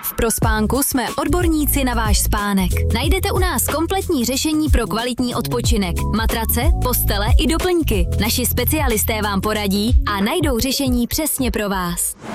V Prospánku jsme odborníci na váš spánek. Najdete u nás kompletní řešení pro kvalitní odpočinek. Matrace, postele i doplňky. Naši specialisté vám poradí a najdou řešení přesně pro vás.